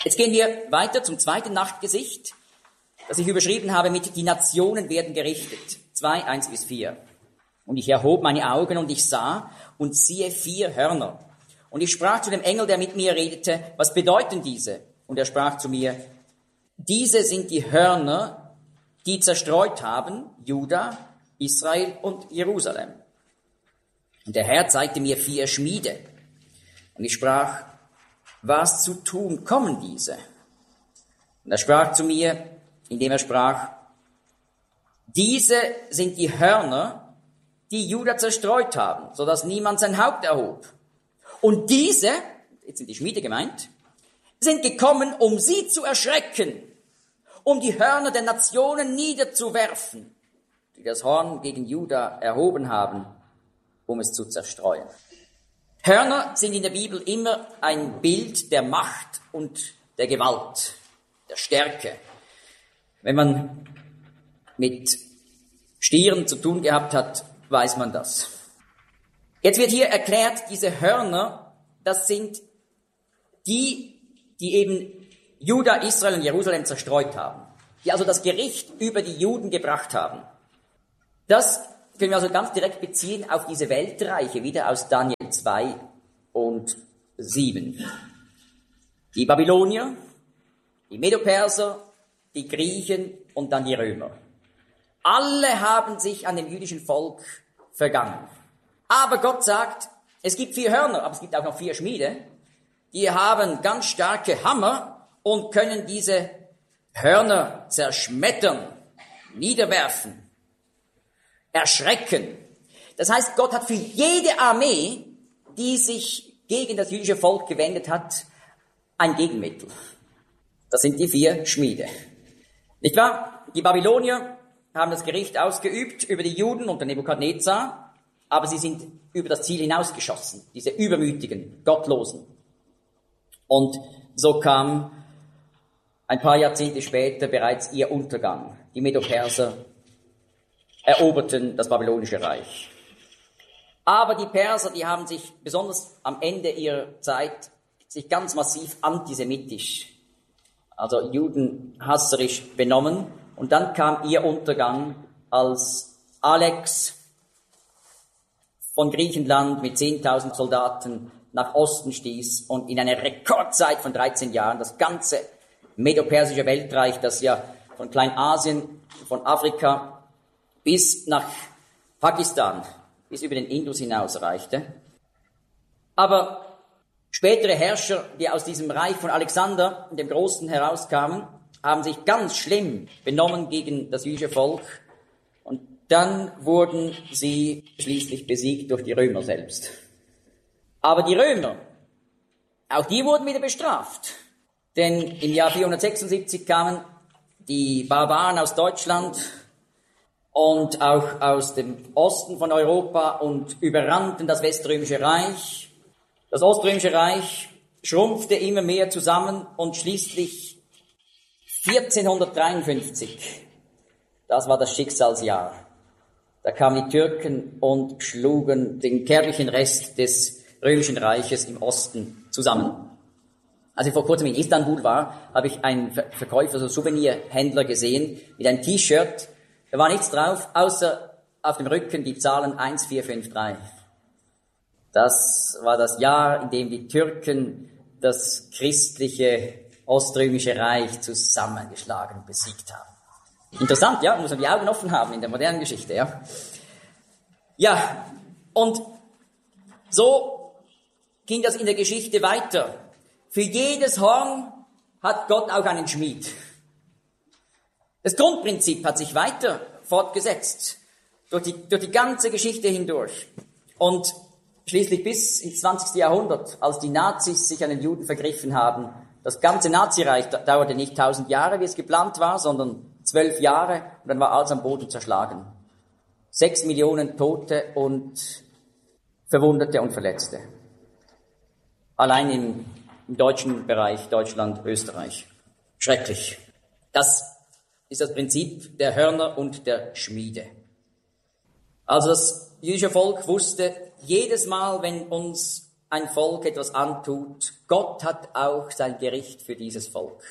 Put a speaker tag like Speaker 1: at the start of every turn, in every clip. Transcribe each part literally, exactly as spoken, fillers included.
Speaker 1: Jetzt gehen wir weiter zum zweiten Nachtgesicht, das ich überschrieben habe mit die Nationen werden gerichtet. zwei, eins bis vier. Und ich erhob meine Augen und ich sah und siehe vier Hörner. Und ich sprach zu dem Engel, der mit mir redete, was bedeuten diese? Und er sprach zu mir, diese sind die Hörner, die zerstreut haben, Juda, Israel und Jerusalem. Und der Herr zeigte mir vier Schmiede. Und ich sprach, was zu tun kommen diese? Und er sprach zu mir, indem er sprach, diese sind die Hörner, die Juda zerstreut haben, so dass niemand sein Haupt erhob. Und diese, jetzt sind die Schmiede gemeint, sind gekommen, um sie zu erschrecken, um die Hörner der Nationen niederzuwerfen, die das Horn gegen Juda erhoben haben, um es zu zerstreuen. Hörner sind in der Bibel immer ein Bild der Macht und der Gewalt, der Stärke. Wenn man mit Stieren zu tun gehabt hat, weiß man das. Jetzt wird hier erklärt, diese Hörner, das sind die, die eben Juda, Israel und Jerusalem zerstreut haben, die also das Gericht über die Juden gebracht haben. Das können wir also ganz direkt beziehen auf diese Weltreiche, wieder aus Daniel zwei und sieben. Die Babylonier, die Medo-Perser, die Griechen und dann die Römer. Alle haben sich an dem jüdischen Volk vergangen. Aber Gott sagt, es gibt vier Hörner, aber es gibt auch noch vier Schmiede. Die haben ganz starke Hammer und können diese Hörner zerschmettern, niederwerfen, erschrecken. Das heißt, Gott hat für jede Armee, die sich gegen das jüdische Volk gewendet hat, ein Gegenmittel. Das sind die vier Schmiede. Nicht wahr? Die Babylonier haben das Gericht ausgeübt über die Juden unter Nebukadnezar, aber sie sind über das Ziel hinausgeschossen, diese übermütigen, gottlosen. Und so kam ein paar Jahrzehnte später bereits ihr Untergang. Die Medo-Perser eroberten das babylonische Reich. Aber die Perser, die haben sich besonders am Ende ihrer Zeit sich ganz massiv antisemitisch, also judenhasserisch benommen. Und dann kam ihr Untergang, als Alex von Griechenland mit zehntausend Soldaten nach Osten stieß und in einer Rekordzeit von dreizehn Jahren das ganze medo-persische Weltreich, das ja von Kleinasien, von Afrika bis nach Pakistan, bis über den Indus hinaus reichte. Aber spätere Herrscher, die aus diesem Reich von Alexander, dem Großen, herauskamen, haben sich ganz schlimm benommen gegen das jüdische Volk. Und dann wurden sie schließlich besiegt durch die Römer selbst. Aber die Römer, auch die wurden wieder bestraft. Denn im Jahr vierhundertsechsundsiebzig kamen die Barbaren aus Deutschland und auch aus dem Osten von Europa und überrannten das Weströmische Reich. Das Oströmische Reich schrumpfte immer mehr zusammen und schließlich vierzehnhundertdreiundfünfzig, das war das Schicksalsjahr. Da kamen die Türken und schlugen den kärglichen Rest des Römischen Reiches im Osten zusammen. Als ich vor kurzem in Istanbul war, habe ich einen Verkäufer, so Souvenirhändler gesehen, mit einem T-Shirt. Da war nichts drauf, außer auf dem Rücken die Zahlen eins vier fünf drei. Das war das Jahr, in dem die Türken das christliche Oströmische Reich zusammengeschlagen und besiegt haben. Interessant, ja, muss man die Augen offen haben in der modernen Geschichte, ja. Ja, und so ging das in der Geschichte weiter. Für jedes Horn hat Gott auch einen Schmied. Das Grundprinzip hat sich weiter fortgesetzt, durch die, durch die ganze Geschichte hindurch. Und schließlich bis ins zwanzigste Jahrhundert, als die Nazis sich an den Juden vergriffen haben. Das ganze Nazireich dauerte nicht tausend Jahre, wie es geplant war, sondern zwölf Jahre und dann war alles am Boden zerschlagen. Sechs Millionen Tote und Verwundete und Verletzte. Allein im, im deutschen Bereich, Deutschland, Österreich. Schrecklich. Das ist das Prinzip der Hörner und der Schmiede. Also das jüdische Volk wusste, jedes Mal, wenn uns ein Volk etwas antut, Gott hat auch sein Gericht für dieses Volk.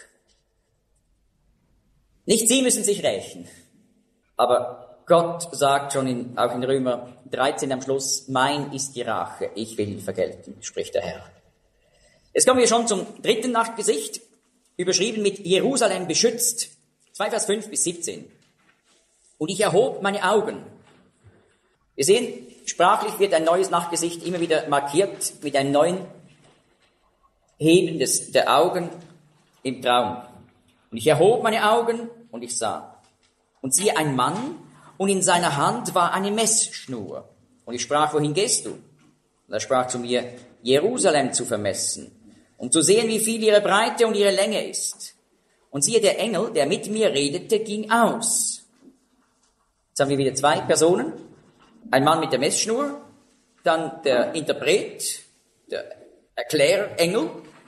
Speaker 1: Nicht sie müssen sich rächen, aber Gott sagt schon in, auch in Römer dreizehn am Schluss, mein ist die Rache, ich will ihn vergelten, spricht der Herr. Jetzt kommen wir schon zum dritten Nachtgesicht, überschrieben mit Jerusalem beschützt, zwei Vers fünf bis siebzehn. Und ich erhob meine Augen. Wir sehen, sprachlich wird ein neues Nachtgesicht immer wieder markiert mit einem neuen Heben des, der Augen im Traum. Und ich erhob meine Augen und ich sah. Und siehe, ein Mann, und in seiner Hand war eine Messschnur. Und ich sprach, wohin gehst du? Und er sprach zu mir, Jerusalem zu vermessen, um zu sehen, wie viel ihre Breite und ihre Länge ist. Und siehe, der Engel, der mit mir redete, ging aus. Jetzt haben wir wieder zwei Personen. Ein Mann mit der Messschnur, dann der Interpret, der Erklärerengel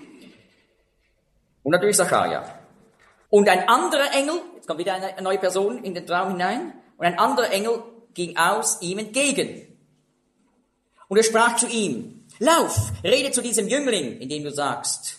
Speaker 1: und natürlich Sacharja. Und ein anderer Engel, jetzt kommt wieder eine neue Person in den Traum hinein, und ein anderer Engel ging aus ihm entgegen. Und er sprach zu ihm, lauf, rede zu diesem Jüngling, indem du sagst,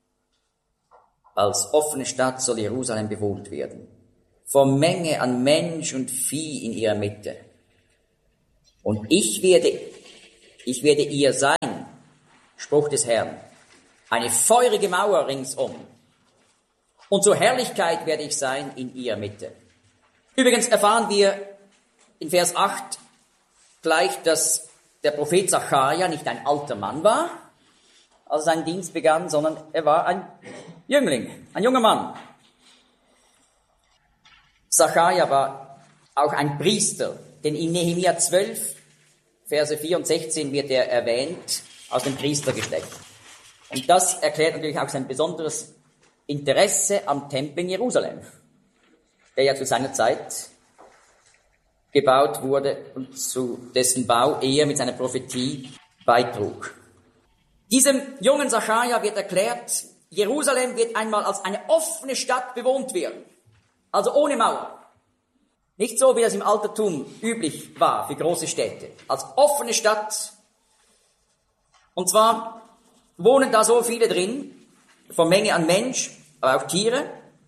Speaker 1: als offene Stadt soll Jerusalem bewohnt werden, vor Menge an Mensch und Vieh in ihrer Mitte. Und ich werde, ich werde ihr sein, Spruch des Herrn, eine feurige Mauer ringsum. Und zur Herrlichkeit werde ich sein in ihrer Mitte. Übrigens erfahren wir in Vers acht gleich, dass der Prophet Sacharja nicht ein alter Mann war, als sein Dienst begann, sondern er war ein Jüngling, ein junger Mann. Sacharja war auch ein Priester, denn in Nehemia zwölf, Verse vier und sechzehn wird er erwähnt aus dem Priestergeschlecht. Und das erklärt natürlich auch sein besonderes Interesse am Tempel in Jerusalem, der ja zu seiner Zeit gebaut wurde und zu dessen Bau er mit seiner Prophetie beitrug. Diesem jungen Sacharja wird erklärt, Jerusalem wird einmal als eine offene Stadt bewohnt werden, also ohne Mauer. Nicht so, wie das im Altertum üblich war für große Städte, als offene Stadt. Und zwar wohnen da so viele drin, von Menge an Mensch, aber auch Tiere.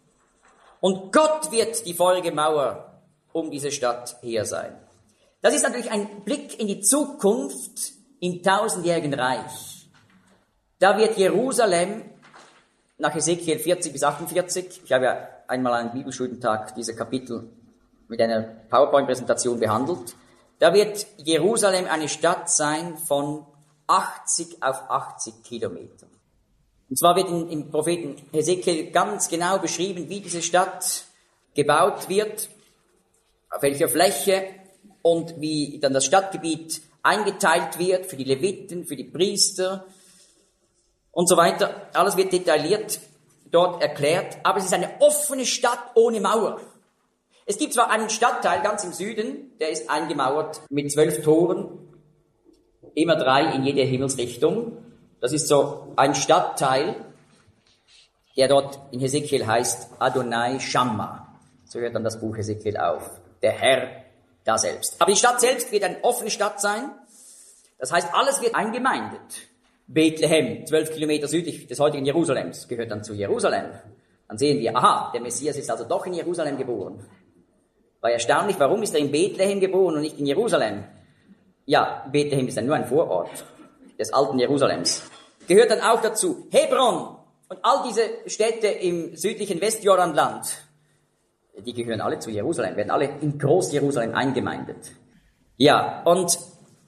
Speaker 1: Und Gott wird die feurige Mauer um diese Stadt her sein. Das ist natürlich ein Blick in die Zukunft im tausendjährigen Reich. Da wird Jerusalem nach Hesekiel vierzig bis achtundvierzig, ich habe ja einmal einen Bibelstudentag diese Kapitel mit einer PowerPoint-Präsentation behandelt, da wird Jerusalem eine Stadt sein von achtzig auf achtzig Kilometern. Und zwar wird in, im Propheten Hesekiel ganz genau beschrieben, wie diese Stadt gebaut wird, auf welcher Fläche und wie dann das Stadtgebiet eingeteilt wird für die Leviten, für die Priester und so weiter. Alles wird detailliert dort erklärt, aber es ist eine offene Stadt ohne Mauer. Es gibt zwar einen Stadtteil ganz im Süden, der ist eingemauert mit zwölf Toren, immer drei in jede Himmelsrichtung. Das ist so ein Stadtteil, der dort in Hesekiel heißt Adonai Shamma. So hört dann das Buch Hesekiel auf. Der Herr da selbst. Aber die Stadt selbst wird eine offene Stadt sein. Das heißt, alles wird eingemeindet. Bethlehem, zwölf Kilometer südlich des heutigen Jerusalems, gehört dann zu Jerusalem. Dann sehen wir, aha, der Messias ist also doch in Jerusalem geboren. War erstaunlich, warum ist er in Bethlehem geboren und nicht in Jerusalem? Ja, Bethlehem ist ja nur ein Vorort des alten Jerusalems. Gehört dann auch dazu Hebron und all diese Städte im südlichen Westjordanland. Die gehören alle zu Jerusalem, werden alle in Groß-Jerusalem eingemeindet. Ja, und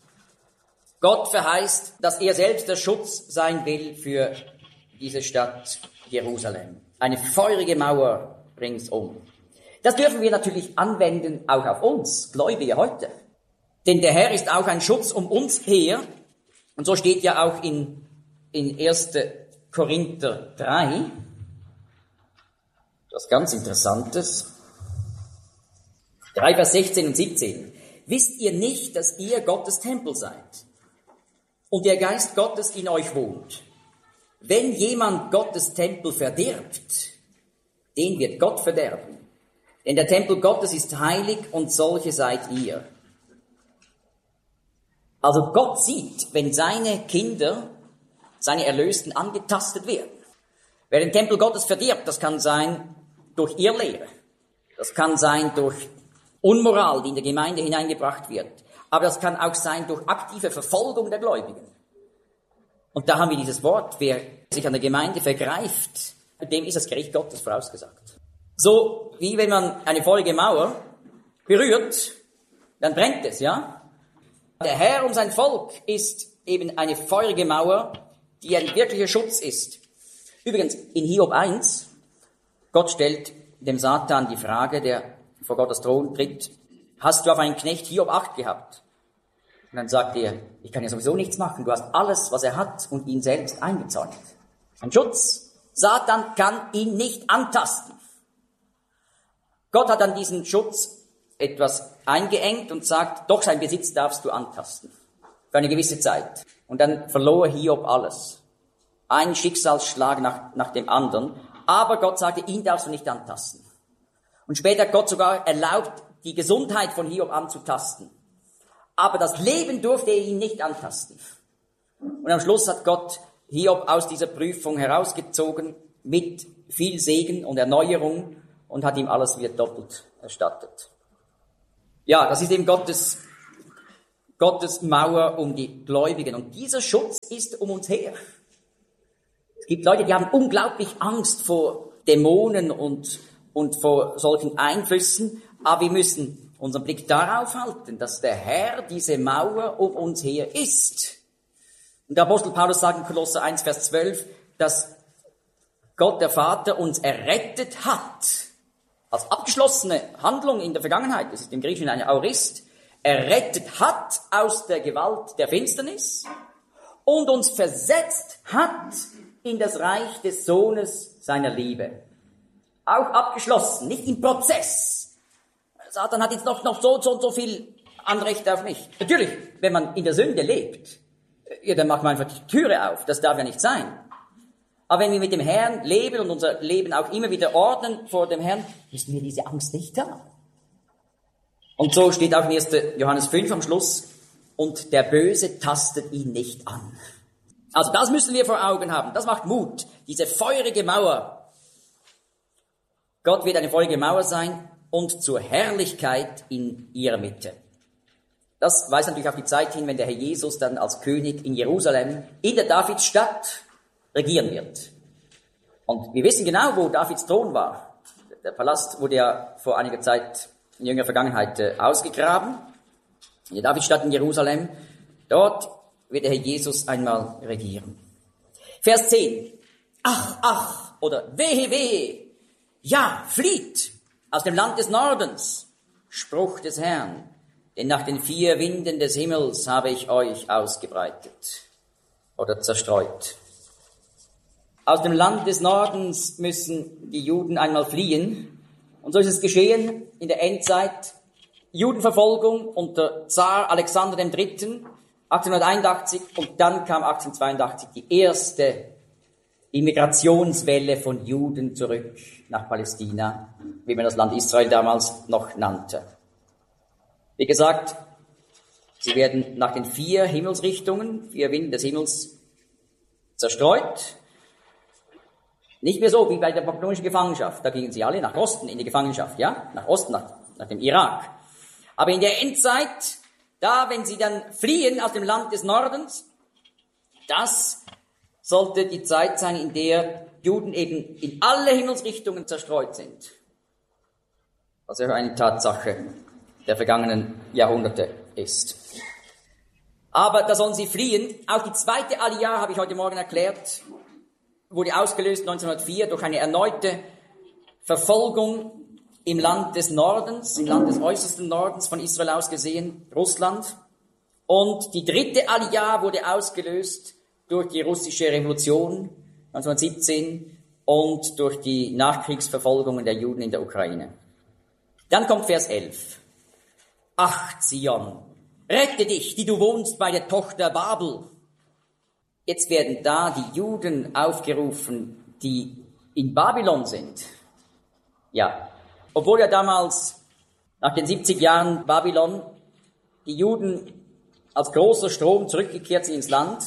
Speaker 1: Gott verheißt, dass er selbst der Schutz sein will für diese Stadt Jerusalem. Eine feurige Mauer ringsum. Das dürfen wir natürlich anwenden, auch auf uns, Gläubige heute. Denn der Herr ist auch ein Schutz um uns her. Und so steht ja auch in, in erster Korinther drei, das ganz Interessantes, drei Vers sechzehn und siebzehn. Wisst ihr nicht, dass ihr Gottes Tempel seid und der Geist Gottes in euch wohnt? Wenn jemand Gottes Tempel verdirbt, den wird Gott verderben. Denn der Tempel Gottes ist heilig und solche seid ihr. Also Gott sieht, wenn seine Kinder seine Erlösten angetastet werden. Wer den Tempel Gottes verdirbt, das kann sein durch Irrlehre. Das kann sein durch Unmoral, die in der Gemeinde hineingebracht wird. Aber das kann auch sein durch aktive Verfolgung der Gläubigen. Und da haben wir dieses Wort, wer sich an der Gemeinde vergreift, dem ist das Gericht Gottes vorausgesagt. So wie wenn man eine feurige Mauer berührt, dann brennt es, ja? Der Herr um sein Volk ist eben eine feurige Mauer, die ein wirklicher Schutz ist. Übrigens, in Hiob eins, Gott stellt dem Satan die Frage, der vor Gottes Thron tritt, hast du auf einen Knecht Hiob Acht gehabt? Und dann sagt er, ich kann ja sowieso nichts machen, du hast alles, was er hat und ihn selbst eingezäunt. Ein Schutz. Satan kann ihn nicht antasten. Gott hat an diesen Schutz etwas eingeengt und sagt, doch sein Besitz darfst du antasten. Für eine gewisse Zeit. Und dann verlor Hiob alles. Ein Schicksalsschlag nach, nach dem anderen. Aber Gott sagte, ihn darfst du nicht antasten. Und später hat Gott sogar erlaubt, die Gesundheit von Hiob anzutasten. Aber das Leben durfte er ihn nicht antasten. Und am Schluss hat Gott Hiob aus dieser Prüfung herausgezogen mit viel Segen und Erneuerung und hat ihm alles wieder doppelt erstattet. Ja, das ist eben Gottes, Gottes Mauer um die Gläubigen. Und dieser Schutz ist um uns her. Es gibt Leute, die haben unglaublich Angst vor Dämonen und, und vor solchen Einflüssen, aber wir müssen unseren Blick darauf halten, dass der Herr diese Mauer um uns her ist. Und der Apostel Paulus sagt in Kolosser eins, Vers zwölf, dass Gott, der Vater, uns errettet hat. Als abgeschlossene Handlung in der Vergangenheit, das ist im Griechischen eine Aorist, errettet hat aus der Gewalt der Finsternis und uns versetzt hat in das Reich des Sohnes seiner Liebe. Auch abgeschlossen, nicht im Prozess. Satan hat jetzt noch, noch so, so, so viel Anrecht auf mich. Natürlich, wenn man in der Sünde lebt, ja, dann macht man einfach die Türe auf. Das darf ja nicht sein. Aber wenn wir mit dem Herrn leben und unser Leben auch immer wieder ordnen vor dem Herrn, müssen wir diese Angst nicht haben. Und so steht auch in erster Johannes fünf am Schluss, und der Böse tastet ihn nicht an. Also das müssen wir vor Augen haben. Das macht Mut. Diese feurige Mauer. Gott wird eine feurige Mauer sein und zur Herrlichkeit in ihrer Mitte. Das weist natürlich auf die Zeit hin, wenn der Herr Jesus dann als König in Jerusalem, in der Davidsstadt, regieren wird. Und wir wissen genau, wo Davids Thron war. Der Palast wurde ja vor einiger Zeit in jüngerer Vergangenheit äh, ausgegraben. In der Davidsstadt in Jerusalem. Dort wird der Herr Jesus einmal regieren. Vers zehn. Ach, ach, oder wehe, wehe. Ja, flieht aus dem Land des Nordens. Spruch des Herrn. Denn nach den vier Winden des Himmels habe ich euch ausgebreitet oder zerstreut. Aus dem Land des Nordens müssen die Juden einmal fliehen. Und so ist es geschehen in der Endzeit. Judenverfolgung unter Zar Alexander der Dritte. achtzehnhunderteinundachtzig, und dann kam achtzehnhundertzweiundachtzig die erste Immigrationswelle von Juden zurück nach Palästina, wie man das Land Israel damals noch nannte. Wie gesagt, sie werden nach den vier Himmelsrichtungen, vier Winden des Himmels zerstreut. Nicht mehr so wie bei der babylonischen Gefangenschaft, da gingen sie alle nach Osten in die Gefangenschaft, ja, nach Osten, nach, nach dem Irak. Aber in der Endzeit, da, wenn sie dann fliehen aus dem Land des Nordens, das sollte die Zeit sein, in der Juden eben in alle Himmelsrichtungen zerstreut sind. Was ja eine Tatsache der vergangenen Jahrhunderte ist. Aber da sollen sie fliehen. Auch die zweite Aliyah, habe ich heute Morgen erklärt, wurde ausgelöst neunzehnhundertvier durch eine erneute Verfolgung im Land des Nordens, im Land des äußersten Nordens von Israel aus gesehen, Russland. Und die dritte Aliyah wurde ausgelöst durch die russische Revolution neunzehnhundertsiebzehn und durch die Nachkriegsverfolgungen der Juden in der Ukraine. Dann kommt Vers elf. Ach, Zion, rette dich, die du wohnst bei der Tochter Babel. Jetzt werden da die Juden aufgerufen, die in Babylon sind. Ja, obwohl ja damals nach den siebzig Jahren Babylon die Juden als großer Strom zurückgekehrt sind ins Land,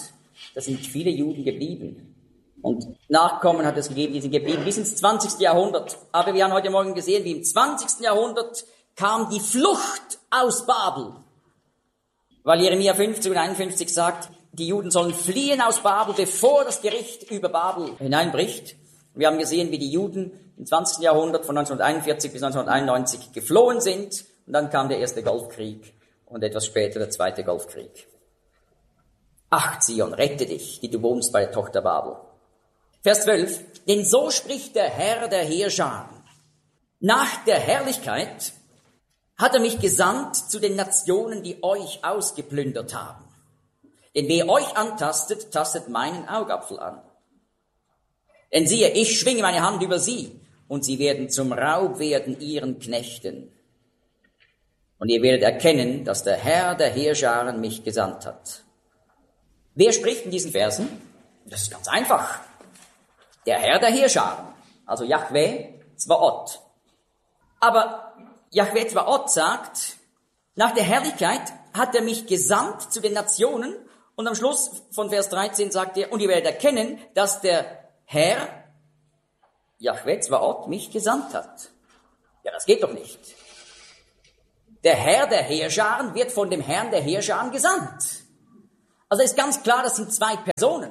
Speaker 1: da sind viele Juden geblieben. Und Nachkommen hat es gegeben, die sind geblieben bis ins zwanzigste Jahrhundert. Aber wir haben heute Morgen gesehen, wie im zwanzigsten Jahrhundert kam die Flucht aus Babel. Weil Jeremia fünfzig und einundfünfzig sagt, die Juden sollen fliehen aus Babel, bevor das Gericht über Babel hineinbricht. Wir haben gesehen, wie die Juden im zwanzigsten Jahrhundert von neunzehnhunderteinundvierzig bis neunzehnhunderteinundneunzig geflohen sind. Und dann kam der erste Golfkrieg und etwas später der zweite Golfkrieg. Ach, Zion, rette dich, die du wohnst bei der Tochter Babel. Vers zwölf. Denn so spricht der Herr der Heerscharen. Nach der Herrlichkeit hat er mich gesandt zu den Nationen, die euch ausgeplündert haben. Denn wer euch antastet, tastet meinen Augapfel an. Denn siehe, ich schwinge meine Hand über sie, und sie werden zum Raub werden ihren Knechten. Und ihr werdet erkennen, dass der Herr der Heerscharen mich gesandt hat. Wer spricht in diesen Versen? Das ist ganz einfach. Der Herr der Heerscharen, also Jahwe Zvaot. Aber Jahwe Zvaot sagt, nach der Herrlichkeit hat er mich gesandt zu den Nationen, und am Schluss von Vers dreizehn sagt er, und ihr werdet erkennen, dass der Herr, Jahwe Zvaot, mich gesandt hat. Ja, das geht doch nicht. Der Herr der Heerscharen wird von dem Herrn der Heerscharen gesandt. Also ist ganz klar, das sind zwei Personen.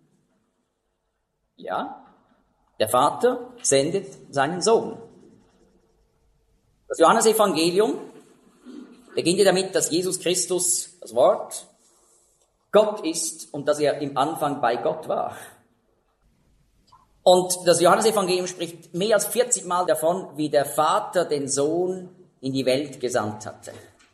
Speaker 1: Ja, der Vater sendet seinen Sohn. Das Johannesevangelium beginnt ja damit, dass Jesus Christus, das Wort, Gott ist und dass er im Anfang bei Gott war. Und das Johannesevangelium spricht mehr als vierzig Mal davon, wie der Vater den Sohn in die Welt gesandt hatte.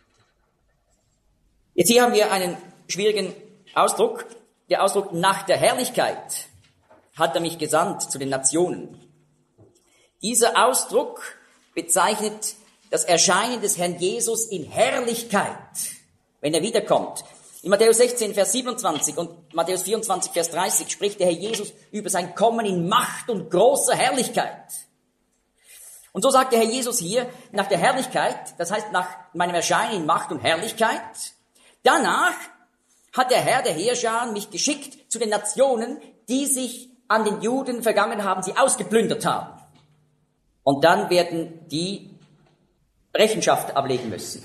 Speaker 1: Jetzt hier haben wir einen schwierigen Ausdruck, der Ausdruck nach der Herrlichkeit hat er mich gesandt zu den Nationen. Dieser Ausdruck bezeichnet das Erscheinen des Herrn Jesus in Herrlichkeit, wenn er wiederkommt. In Matthäus sechzehn, Vers siebenundzwanzig und Matthäus vierundzwanzig, Vers dreißig spricht der Herr Jesus über sein Kommen in Macht und großer Herrlichkeit. Und so sagt der Herr Jesus hier, nach der Herrlichkeit, das heißt nach meinem Erscheinen in Macht und Herrlichkeit, danach hat der Herr der Heerscharen mich geschickt zu den Nationen, die sich an den Juden vergangen haben, sie ausgeplündert haben. Und dann werden die Rechenschaft ablegen müssen.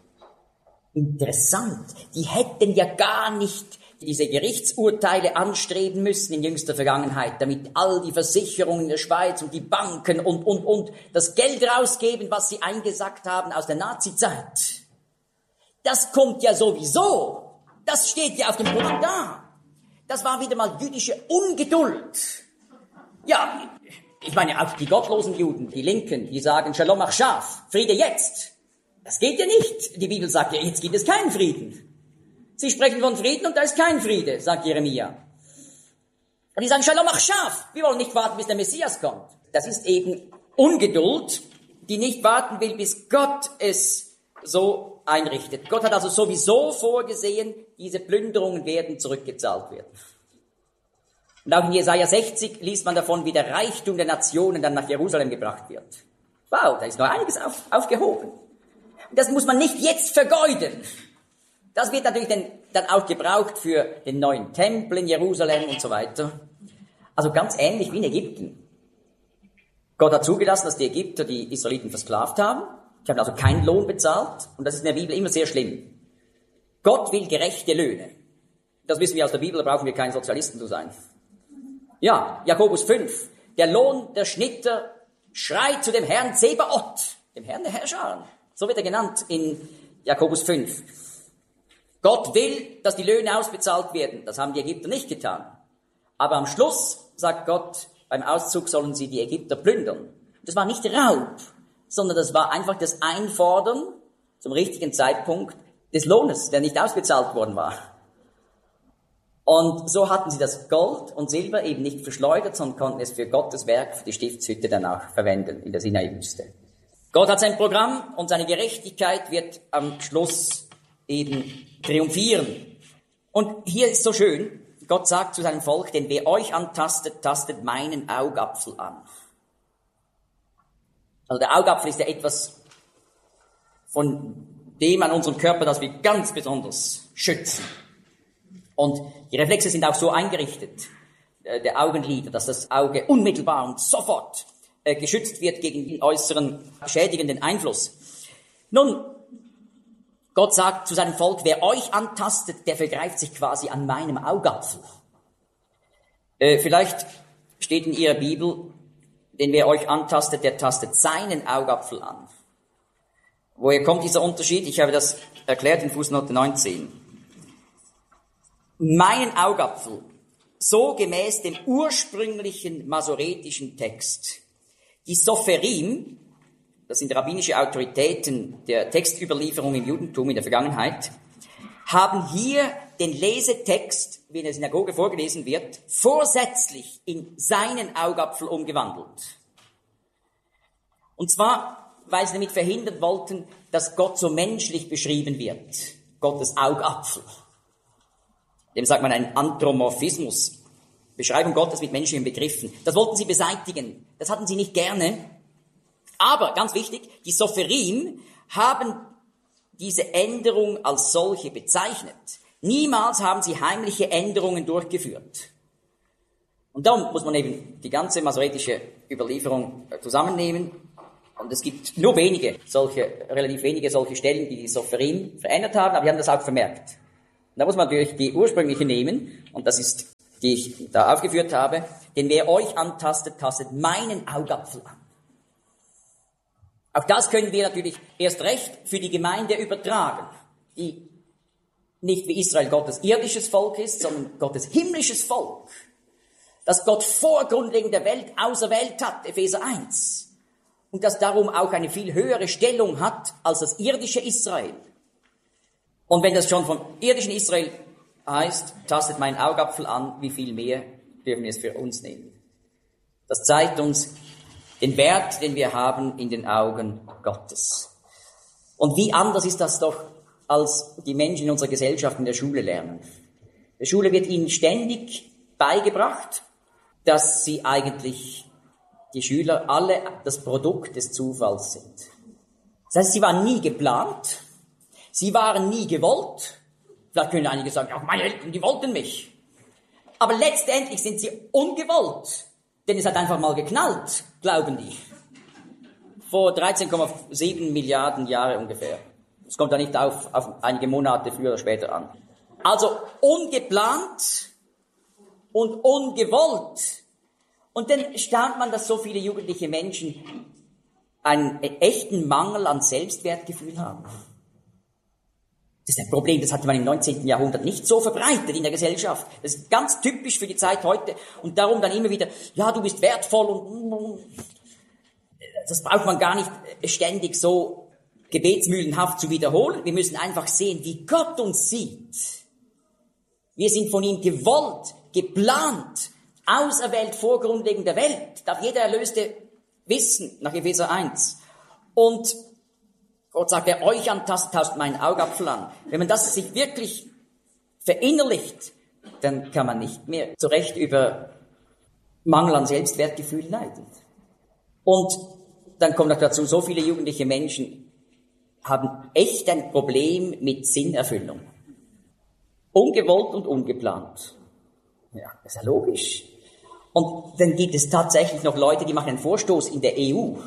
Speaker 1: Interessant, die hätten ja gar nicht diese Gerichtsurteile anstreben müssen in jüngster Vergangenheit, damit all die Versicherungen in der Schweiz und die Banken und, und, und das Geld rausgeben, was sie eingesackt haben aus der Nazizeit. Das kommt ja sowieso. Das steht ja auf dem Programm da. Das war wieder mal jüdische Ungeduld. Ja, ich meine, auch die gottlosen Juden, die Linken, die sagen Shalom Achshav, Friede jetzt. Das geht ja nicht. Die Bibel sagt ja, jetzt gibt es keinen Frieden. Sie sprechen von Frieden und da ist kein Friede, sagt Jeremia. Und die sagen Shalom Achshav, wir wollen nicht warten, bis der Messias kommt. Das ist eben Ungeduld, die nicht warten will, bis Gott es so einrichtet. Gott hat also sowieso vorgesehen, diese Plünderungen werden zurückgezahlt werden. Und auch in Jesaja sechzig liest man davon, wie der Reichtum der Nationen dann nach Jerusalem gebracht wird. Wow, da ist noch einiges auf, aufgehoben. Und das muss man nicht jetzt vergeuden. Das wird natürlich dann, dann auch gebraucht für den neuen Tempel in Jerusalem und so weiter. Also ganz ähnlich wie in Ägypten. Gott hat zugelassen, dass die Ägypter die Israeliten versklavt haben. Die haben also keinen Lohn bezahlt. Und das ist in der Bibel immer sehr schlimm. Gott will gerechte Löhne. Das wissen wir aus der Bibel, da brauchen wir kein Sozialisten zu sein. Ja, Jakobus fünf. Der Lohn der Schnitter schreit zu dem Herrn Zebaoth, dem Herrn der Herrscharen. So wird er genannt in Jakobus fünf. Gott will, dass die Löhne ausbezahlt werden. Das haben die Ägypter nicht getan. Aber am Schluss sagt Gott, beim Auszug sollen sie die Ägypter plündern. Das war nicht Raub, sondern das war einfach das Einfordern zum richtigen Zeitpunkt des Lohnes, der nicht ausbezahlt worden war. Und so hatten sie das Gold und Silber eben nicht verschleudert, sondern konnten es für Gottes Werk, für die Stiftshütte danach verwenden in der Sinai-Wüste. Gott hat sein Programm und seine Gerechtigkeit wird am Schluss eben triumphieren. Und hier ist so schön, Gott sagt zu seinem Volk, denn wer euch antastet, tastet meinen Augapfel an. Also der Augapfel ist ja etwas von dem an unserem Körper, das wir ganz besonders schützen. Und die Reflexe sind auch so eingerichtet, äh, der Augenlider, dass das Auge unmittelbar und sofort äh, geschützt wird gegen den äußeren schädigenden Einfluss. Nun, Gott sagt zu seinem Volk, wer euch antastet, der vergreift sich quasi an meinem Augapfel. Äh, vielleicht steht in Ihrer Bibel, denn wer euch antastet, der tastet seinen Augapfel an. Woher kommt dieser Unterschied? Ich habe das erklärt in Fußnote neunzehn. Meinen Augapfel, so gemäß dem ursprünglichen masoretischen Text. Die Sopherim, das sind rabbinische Autoritäten der Textüberlieferung im Judentum in der Vergangenheit, haben hier den Lesetext, wie in der Synagoge vorgelesen wird, vorsätzlich in seinen Augapfel umgewandelt. Und zwar, weil sie damit verhindern wollten, dass Gott so menschlich beschrieben wird. Gottes Augapfel. Dem sagt man einen Anthropomorphismus. Beschreibung Gottes mit menschlichen Begriffen. Das wollten sie beseitigen. Das hatten sie nicht gerne. Aber, ganz wichtig, die Sopherim haben diese Änderung als solche bezeichnet. Niemals haben sie heimliche Änderungen durchgeführt. Und darum muss man eben die ganze masoretische Überlieferung zusammennehmen. Und es gibt nur wenige solche, relativ wenige solche Stellen, die die Sopherim verändert haben, aber die haben das auch vermerkt. Und da muss man natürlich die ursprüngliche nehmen, und das ist, die ich da aufgeführt habe, denn wer euch antastet, tastet meinen Augapfel an. Auch das können wir natürlich erst recht für die Gemeinde übertragen, die nicht wie Israel Gottes irdisches Volk ist, sondern Gottes himmlisches Volk, das Gott vor Grundlegung der Welt auserwählt hat, Epheser eins. Und das darum auch eine viel höhere Stellung hat als das irdische Israel. Und wenn das schon vom irdischen Israel heißt, tastet mein Augapfel an, wie viel mehr dürfen wir es für uns nehmen. Das zeigt uns den Wert, den wir haben in den Augen Gottes. Und wie anders ist das doch, als die Menschen in unserer Gesellschaft in der Schule lernen. In der Schule wird ihnen ständig beigebracht, dass sie eigentlich die Schüler alle das Produkt des Zufalls sind. Das heißt, sie waren nie geplant, sie waren nie gewollt. Vielleicht können einige sagen, auch meine Eltern, die wollten mich. Aber letztendlich sind sie ungewollt, denn es hat einfach mal geknallt, glauben die. Vor dreizehn Komma sieben Milliarden Jahre ungefähr. Es kommt da nicht auf, auf einige Monate früher oder später an. Also ungeplant und ungewollt. Und dann staunt man, dass so viele jugendliche Menschen einen echten Mangel an Selbstwertgefühl haben. Das ist ein Problem, das hatte man im neunzehnten Jahrhundert nicht so verbreitet in der Gesellschaft. Das ist ganz typisch für die Zeit heute. Und darum dann immer wieder, ja, du bist wertvoll und das braucht man gar nicht ständig so gebetsmühlenhaft zu wiederholen. Wir müssen einfach sehen, wie Gott uns sieht. Wir sind von ihm gewollt, geplant, auserwählt vor Grundlegung der Welt. Darf jeder Erlöste wissen, nach Epheser eins. Und Gott sagt, wer euch antastet, tastet meinen Augapfel an. Wenn man das sich wirklich verinnerlicht, dann kann man nicht mehr zu Recht über Mangel an Selbstwertgefühl leiden. Und dann kommt noch dazu, so viele jugendliche Menschen haben echt ein Problem mit Sinnerfüllung. Ungewollt und ungeplant. Ja, das ist ja logisch. Und dann gibt es tatsächlich noch Leute, die machen einen Vorstoß in der E U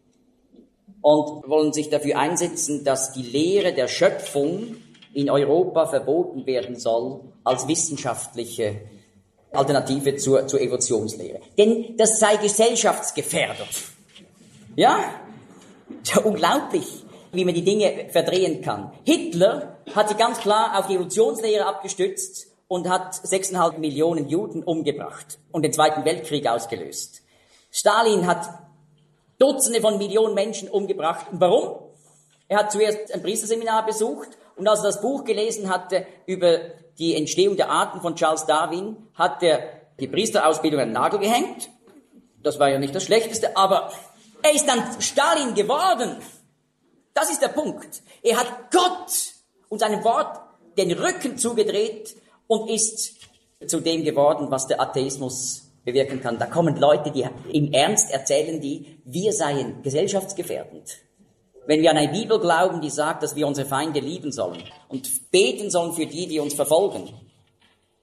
Speaker 1: und wollen sich dafür einsetzen, dass die Lehre der Schöpfung in Europa verboten werden soll als wissenschaftliche Alternative zur, zur Evolutionslehre. Denn das sei gesellschaftsgefährdet. Ja? Ist ja unglaublich, wie man die Dinge verdrehen kann. Hitler hat sich ganz klar auf die Evolutionslehre abgestützt und hat sechseinhalb Millionen Juden umgebracht und den Zweiten Weltkrieg ausgelöst. Stalin hat Dutzende von Millionen Menschen umgebracht. Und warum? Er hat zuerst ein Priesterseminar besucht und als er das Buch gelesen hatte über die Entstehung der Arten von Charles Darwin, hat er die Priesterausbildung an den Nagel gehängt. Das war ja nicht das Schlechteste, aber er ist dann Stalin geworden. Das ist der Punkt. Er hat Gott und seinem Wort den Rücken zugedreht und ist zu dem geworden, was der Atheismus bewirken kann. Da kommen Leute, die im Ernst erzählen, die, wir seien gesellschaftsgefährdend. Wenn wir an eine Bibel glauben, die sagt, dass wir unsere Feinde lieben sollen und beten sollen für die, die uns verfolgen.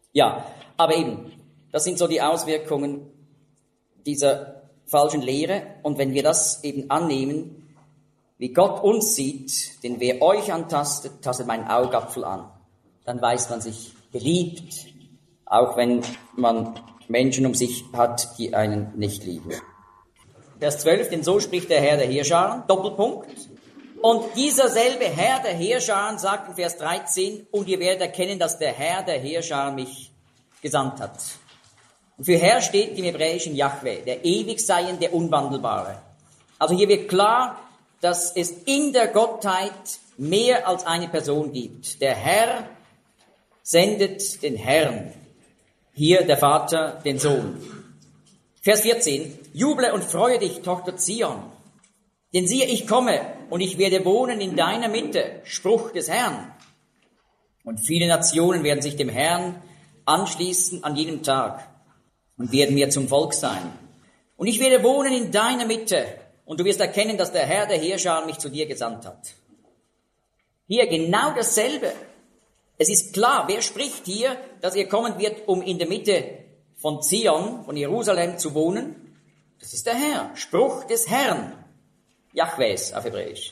Speaker 1: Ja, aber eben, das sind so die Auswirkungen dieser falschen Lehre. Und wenn wir das eben annehmen, wie Gott uns sieht, denn wer euch antastet, tastet meinen Augapfel an, dann weiß man sich geliebt, auch wenn man Menschen um sich hat, die einen nicht lieben. Vers zwölf, denn so spricht der Herr der Heerscharen, Doppelpunkt. Und dieser selbe Herr der Heerscharen sagt in Vers dreizehn, und ihr werdet erkennen, dass der Herr der Heerscharen mich gesandt hat. Und für Herr steht im Hebräischen Jahwe, der Ewigseiende, der Unwandelbare. Also hier wird klar, dass es in der Gottheit mehr als eine Person gibt. Der Herr sendet den Herrn. Hier der Vater den Sohn. Vers vierzehn. Juble und freue dich, Tochter Zion. Denn siehe, ich komme und ich werde wohnen in deiner Mitte. Spruch des Herrn. Und viele Nationen werden sich dem Herrn anschließen an jenem Tag und werden mir zum Volk sein. Und ich werde wohnen in deiner Mitte. Und du wirst erkennen, dass der Herr der Heerscharen mich zu dir gesandt hat. Hier genau dasselbe. Es ist klar, wer spricht hier, dass er kommen wird, um in der Mitte von Zion, von Jerusalem zu wohnen? Das ist der Herr. Spruch des Herrn. Jahwes auf Hebräisch.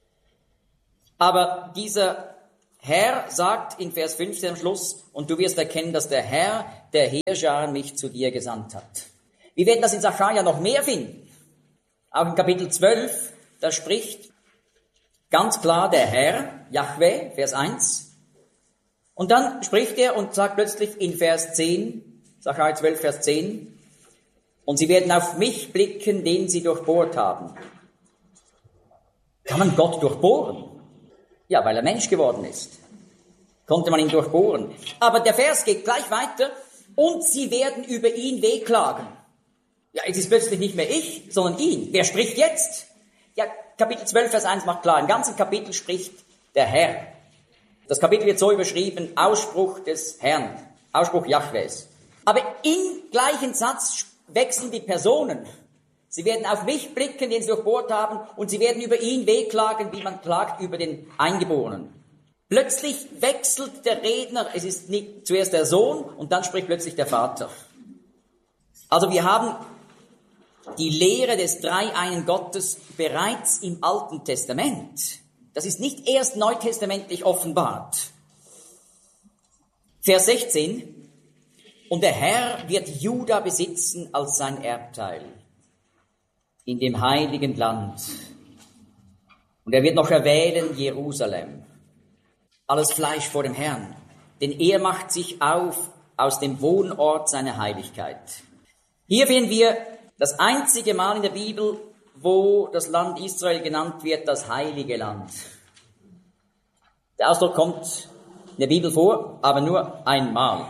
Speaker 1: Aber dieser Herr sagt in Vers fünfzehn am Schluss, und du wirst erkennen, dass der Herr der Heerscharen mich zu dir gesandt hat. Wir werden das in Sacharja noch mehr finden. Auch in Kapitel zwölf, da spricht ganz klar der Herr, Jahwe, Vers eins. Und dann spricht er und sagt plötzlich in Vers zehn, Sacharja zwölf, Vers zehn, und sie werden auf mich blicken, den sie durchbohrt haben. Kann man Gott durchbohren? Ja, weil er Mensch geworden ist. Konnte man ihn durchbohren. Aber der Vers geht gleich weiter, und sie werden über ihn wehklagen. Ja, es ist plötzlich nicht mehr ich, sondern ihn. Wer spricht jetzt? Ja, Kapitel zwölf, Vers eins macht klar, im ganzen Kapitel spricht der Herr. Das Kapitel wird so überschrieben, Ausspruch des Herrn, Ausspruch Jahwes. Aber im gleichen Satz wechseln die Personen. Sie werden auf mich blicken, den sie durchbohrt haben, und sie werden über ihn wehklagen, wie man klagt über den Eingeborenen. Plötzlich wechselt der Redner, es ist nicht zuerst der Sohn, und dann spricht plötzlich der Vater. Also wir haben die Lehre des Dreieinen Gottes bereits im Alten Testament. Das ist nicht erst neutestamentlich offenbart. Vers sechzehn. Und der Herr wird Juda besitzen als sein Erbteil in dem heiligen Land. Und er wird noch erwählen Jerusalem. Alles Fleisch vor dem Herrn. Denn er macht sich auf aus dem Wohnort seiner Heiligkeit. Hier finden wir das einzige Mal in der Bibel, wo das Land Israel genannt wird, das heilige Land. Der Ausdruck kommt in der Bibel vor, aber nur einmal.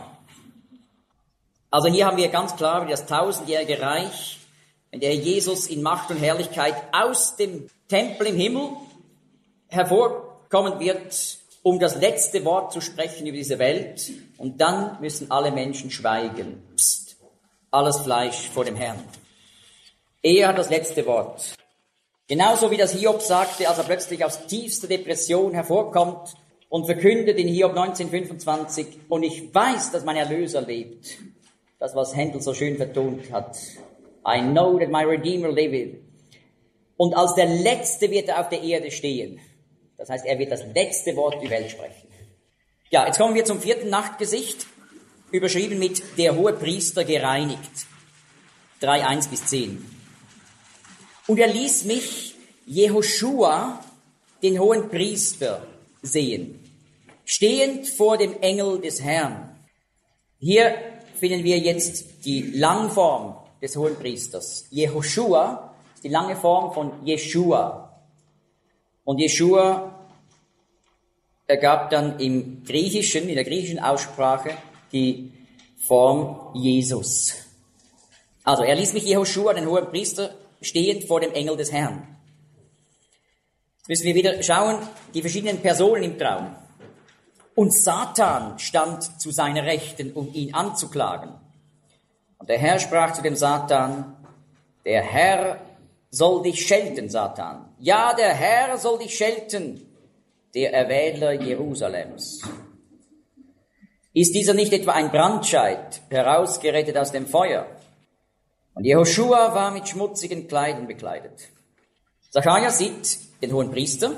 Speaker 1: Also hier haben wir ganz klar, wie das tausendjährige Reich, wenn der Jesus in Macht und Herrlichkeit aus dem Tempel im Himmel hervorkommen wird, um das letzte Wort zu sprechen über diese Welt. Und dann müssen alle Menschen schweigen. Psst, alles Fleisch vor dem Herrn. Er hat das letzte Wort. Genauso wie das Hiob sagte, als er plötzlich aus tiefster Depression hervorkommt und verkündet in Hiob neunzehn fünfundzwanzig, und ich weiß, dass mein Erlöser lebt. Das, was Händel so schön vertont hat. I know that my Redeemer liveth. Und als der Letzte wird er auf der Erde stehen. Das heißt, er wird das letzte Wort über die Welt sprechen. Ja, jetzt kommen wir zum vierten Nachtgesicht, überschrieben mit der hohe Priester gereinigt. drei, eins bis zehn. Und er ließ mich Jehoschua, den hohen Priester, sehen, stehend vor dem Engel des Herrn. Hier finden wir jetzt die Langform des hohen Priesters. Jehoschua ist die lange Form von Jeschua. Und Jeschua ergab dann im Griechischen, in der griechischen Aussprache, die Form Jesus. Also er ließ mich Jehoschua, den hohen Priester, stehend vor dem Engel des Herrn. Jetzt müssen wir wieder schauen, die verschiedenen Personen im Traum. Und Satan stand zu seiner Rechten, um ihn anzuklagen. Und der Herr sprach zu dem Satan, der Herr soll dich schelten, Satan. Ja, der Herr soll dich schelten, der Erwähler Jerusalems. Ist dieser nicht etwa ein Brandscheit, herausgerettet aus dem Feuer? Und Jehoschua war mit schmutzigen Kleidern bekleidet. Sacharja sieht den hohen Priester.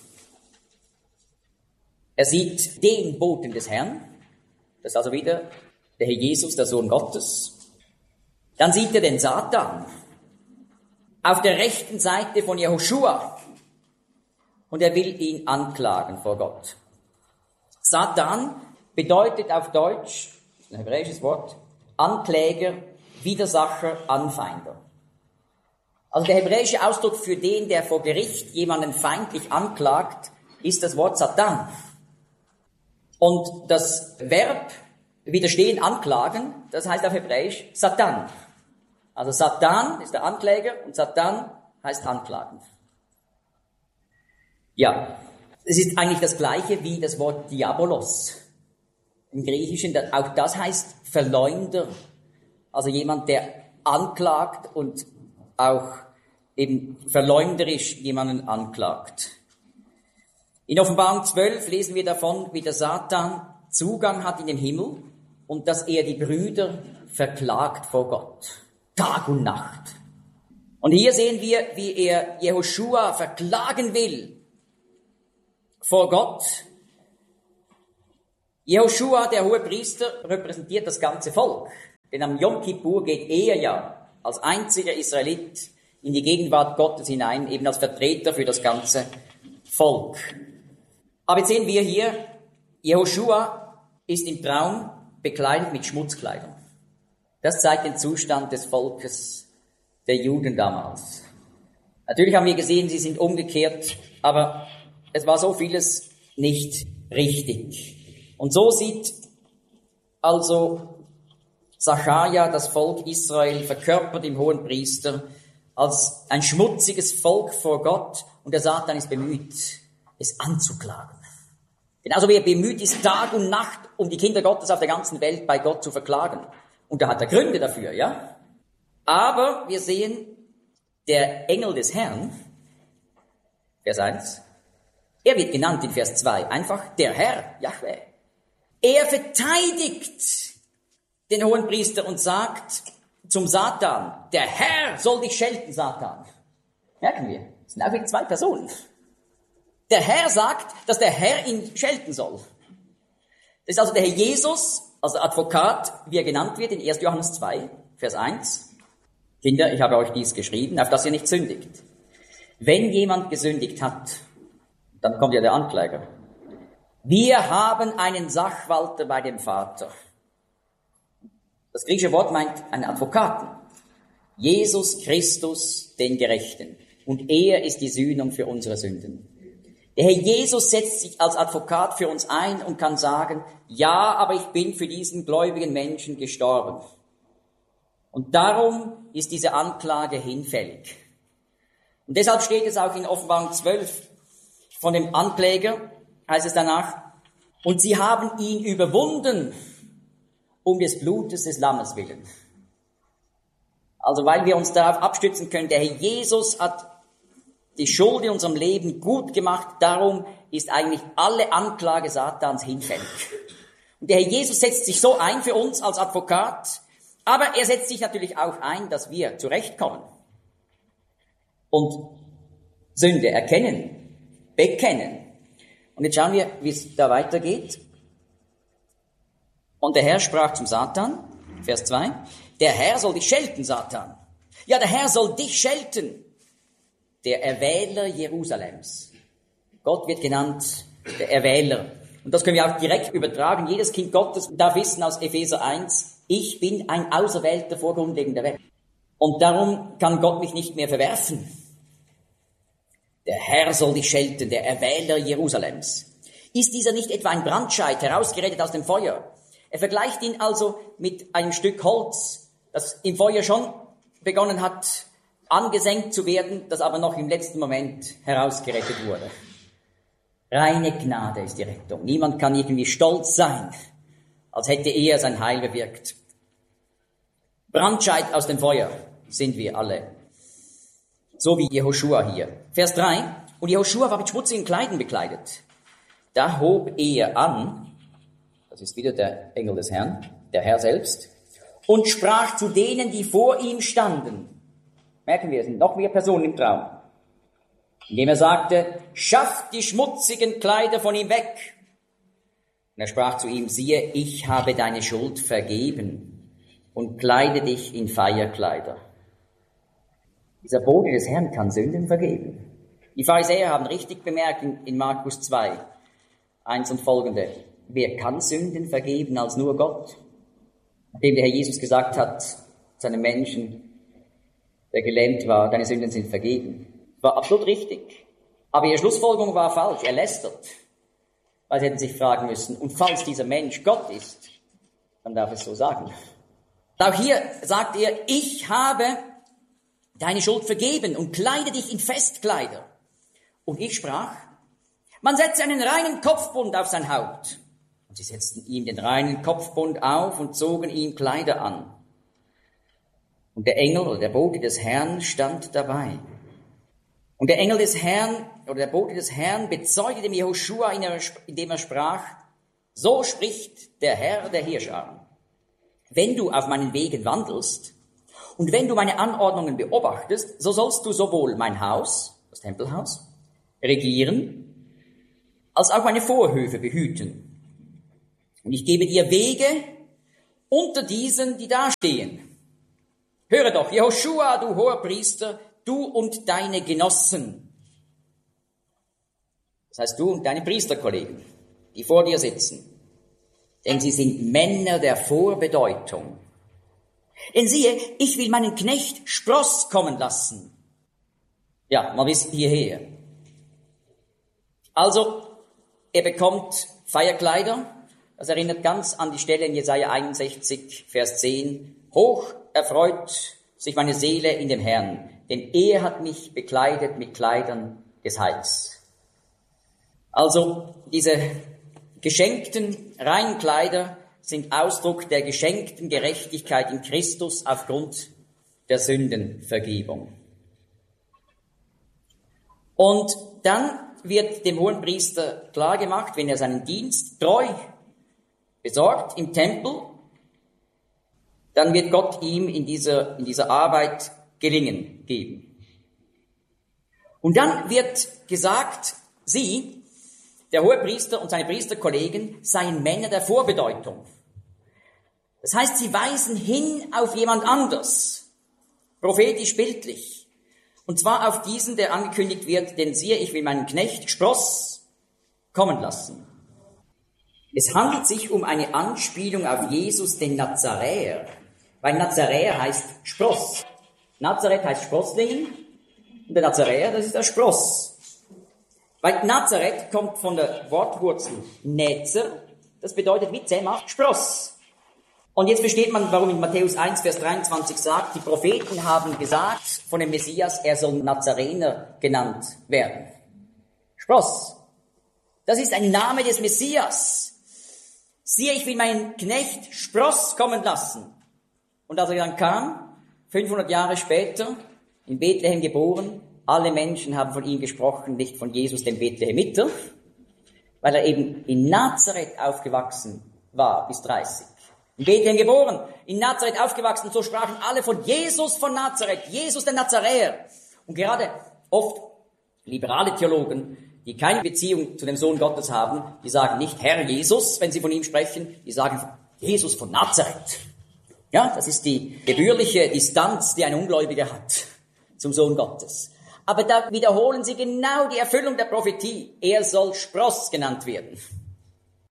Speaker 1: Er sieht den Boten des Herrn. Das ist also wieder der Herr Jesus, der Sohn Gottes. Dann sieht er den Satan auf der rechten Seite von Jehoschua. Und er will ihn anklagen vor Gott. Satan bedeutet auf Deutsch, das ist ein hebräisches Wort, Ankläger, Widersacher, Anfeinder. Also der hebräische Ausdruck für den, der vor Gericht jemanden feindlich anklagt, ist das Wort Satan. Und das Verb widerstehen, anklagen, das heißt auf Hebräisch Satan. Also Satan ist der Ankläger und Satan heißt anklagen. Ja, es ist eigentlich das Gleiche wie das Wort Diabolos im Griechischen. Auch das heißt Verleumder, also jemand, der anklagt und auch eben verleumderisch jemanden anklagt. In Offenbarung zwölf lesen wir davon, wie der Satan Zugang hat in den Himmel und dass er die Brüder verklagt vor Gott, Tag und Nacht. Und hier sehen wir, wie er Jehoschua verklagen will vor Gott. Jehoschua, der hohe Priester, repräsentiert das ganze Volk. Denn am Yom Kippur geht er ja als einziger Israelit in die Gegenwart Gottes hinein, eben als Vertreter für das ganze Volk. Aber jetzt sehen wir hier, Jehoschua ist im Traum bekleidet mit Schmutzkleidern. Das zeigt den Zustand des Volkes der Juden damals. Natürlich haben wir gesehen, sie sind umgekehrt, aber es war so vieles nicht richtig. Und so sieht also Sacharja das Volk Israel verkörpert im hohen Priester als ein schmutziges Volk vor Gott, und der Satan ist bemüht, es anzuklagen. Genauso wie er bemüht ist, Tag und Nacht, um die Kinder Gottes auf der ganzen Welt bei Gott zu verklagen. Und da hat er Gründe dafür, ja? Aber wir sehen, der Engel des Herrn, Vers eins, er wird genannt in Vers zwei, einfach der Herr, Jahwe. Er verteidigt den hohen Priester und sagt zum Satan, der Herr soll dich schelten, Satan. Merken wir, das sind auch wieder zwei Personen. Der Herr sagt, dass der Herr ihn schelten soll. Das ist also der Herr Jesus, also der Advokat, wie er genannt wird in erster Johannes zwei, Vers eins. Kinder, ich habe euch dies geschrieben, auf dass ihr nicht sündigt. Wenn jemand gesündigt hat, dann kommt ja der Ankläger. Wir haben einen Sachwalter bei dem Vater. Das griechische Wort meint einen Advokaten. Jesus Christus, den Gerechten. Und er ist die Sühnung für unsere Sünden. Der Herr Jesus setzt sich als Advokat für uns ein und kann sagen, ja, aber ich bin für diesen gläubigen Menschen gestorben. Und darum ist diese Anklage hinfällig. Und deshalb steht es auch in Offenbarung zwölf von dem Ankläger, heißt es danach, und sie haben ihn überwunden um des Blutes des Lammes willen. Also weil wir uns darauf abstützen können, der Herr Jesus hat die Schuld in unserem Leben gut gemacht, darum ist eigentlich alle Anklage Satans hinfällig. Und der Herr Jesus setzt sich so ein für uns als Advokat, aber er setzt sich natürlich auch ein, dass wir zurechtkommen und Sünde erkennen, bekennen. Und jetzt schauen wir, wie es da weitergeht. Und der Herr sprach zum Satan, Vers zwei, der Herr soll dich schelten, Satan. Ja, der Herr soll dich schelten, der Erwähler Jerusalems. Gott wird genannt der Erwähler. Und das können wir auch direkt übertragen. Jedes Kind Gottes darf wissen aus Epheser eins, ich bin ein Auserwählter vor Grundlegung der Welt. Und darum kann Gott mich nicht mehr verwerfen. Der Herr soll dich schelten, der Erwähler Jerusalems. Ist dieser nicht etwa ein Brandscheit, herausgerettet aus dem Feuer? Er vergleicht ihn also mit einem Stück Holz, das im Feuer schon begonnen hat, angesenkt zu werden, das aber noch im letzten Moment herausgerettet wurde. Reine Gnade ist die Rettung. Niemand kann irgendwie stolz sein, als hätte er sein Heil bewirkt. Brandscheit aus dem Feuer sind wir alle. So wie Jehoschua hier. Vers drei. Und Jehoschua war mit schmutzigen Kleidern bekleidet. Da hob er an das ist wieder der Engel des Herrn, der Herr selbst, und sprach zu denen, die vor ihm standen. Merken wir, es sind noch mehr Personen im Traum. Indem er sagte, schafft die schmutzigen Kleider von ihm weg. Und er sprach zu ihm, siehe, ich habe deine Schuld vergeben und kleide dich in Feierkleider. Dieser Bote des Herrn kann Sünden vergeben. Die Pharisäer haben richtig bemerkt in, in Markus zwei, eins und folgende, wer kann Sünden vergeben als nur Gott? Nachdem der Herr Jesus gesagt hat zu einem Menschen, der gelähmt war, deine Sünden sind vergeben. War absolut richtig. Aber ihre Schlussfolgerung war falsch. Er lästert. Weil sie hätten sich fragen müssen, und falls dieser Mensch Gott ist, dann darf es so sagen. Auch hier sagt er, ich habe deine Schuld vergeben und kleide dich in Festkleider. Und ich sprach, man setze einen reinen Kopfbund auf sein Haupt. Und sie setzten ihm den reinen Kopfbund auf und zogen ihm Kleider an. Und der Engel oder der Bote des Herrn stand dabei. Und der Engel des Herrn oder der Bote des Herrn bezeugte dem Jehoschua, indem er sprach, so spricht der Herr der Heerscharen. Wenn du auf meinen Wegen wandelst und wenn du meine Anordnungen beobachtest, so sollst du sowohl mein Haus, das Tempelhaus, regieren, als auch meine Vorhöfe behüten. Und ich gebe dir Wege unter diesen, die dastehen. Höre doch, Jehoschua, du Hoherpriester, du und deine Genossen. Das heißt, du und deine Priesterkollegen, die vor dir sitzen. Denn sie sind Männer der Vorbedeutung. Denn siehe, ich will meinen Knecht Spross kommen lassen. Ja, mal bis hierher. Also, er bekommt Feierkleider. Das erinnert ganz an die Stelle in Jesaja einundsechzig, Vers zehn. Hoch erfreut sich meine Seele in dem Herrn, denn er hat mich bekleidet mit Kleidern des Heils. Also, diese geschenkten reinen Kleider sind Ausdruck der geschenkten Gerechtigkeit in Christus aufgrund der Sündenvergebung. Und dann wird dem Hohenpriester klargemacht, wenn er seinen Dienst treu besorgt im Tempel, dann wird Gott ihm in dieser, in dieser Arbeit Gelingen geben. Und dann wird gesagt, sie, der Hohepriester und seine Priesterkollegen, seien Männer der Vorbedeutung. Das heißt, sie weisen hin auf jemand anders, prophetisch bildlich. Und zwar auf diesen, der angekündigt wird, denn siehe, ich will meinen Knecht Spross kommen lassen. Es handelt sich um eine Anspielung auf Jesus, den Nazaräer. Weil Nazaräer heißt Spross. Nazareth heißt Sprosslingen und der Nazaräer, das ist der Spross. Weil Nazareth kommt von der Wortwurzel Netzer, das bedeutet wie Zähmach Spross. Und jetzt versteht man, warum in Matthäus eins, Vers dreiundzwanzig sagt, die Propheten haben gesagt von dem Messias, er soll Nazarener genannt werden. Spross. Das ist ein Name des Messias. Siehe, ich will meinen Knecht Spross kommen lassen. Und als er dann kam, fünfhundert Jahre später, in Bethlehem geboren, alle Menschen haben von ihm gesprochen, nicht von Jesus, dem Bethlehemiter, weil er eben in Nazareth aufgewachsen war bis dreißig. In Bethlehem geboren, in Nazareth aufgewachsen, so sprachen alle von Jesus von Nazareth, Jesus der Nazaräer. Und gerade oft liberale Theologen, die keine Beziehung zu dem Sohn Gottes haben, die sagen nicht Herr Jesus, wenn sie von ihm sprechen, die sagen Jesus von Nazareth. Ja, das ist die gebührliche Distanz, die ein Ungläubiger hat zum Sohn Gottes. Aber da wiederholen sie genau die Erfüllung der Prophetie. Er soll Spross genannt werden.